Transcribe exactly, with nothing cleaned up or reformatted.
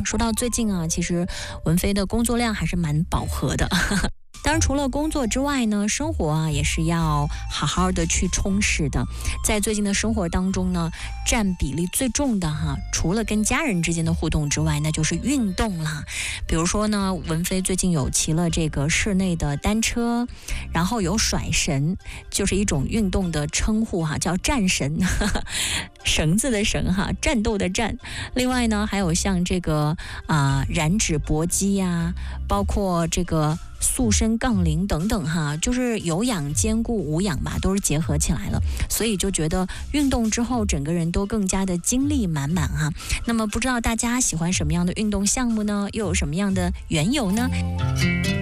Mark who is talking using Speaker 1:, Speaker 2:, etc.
Speaker 1: 说到最近啊，其实文飞的工作量还是蛮饱和的。当然，除了工作之外呢，生活啊也是要好好的去充实的。在最近的生活当中呢，占比例最重的哈，除了跟家人之间的互动之外，那就是运动啦。比如说呢，文飞最近有骑了这个室内的单车，然后有甩绳，就是一种运动的称呼哈，叫战绳，绳子的绳哈，战斗的战。另外呢，还有像这个啊、呃、燃脂搏击呀，包括这个塑身杠铃等等哈，就是有氧兼顾无氧吧，都是结合起来了，所以就觉得运动之后整个人都更加的精力满满哈。那么不知道大家喜欢什么样的运动项目呢？又有什么样的缘由呢？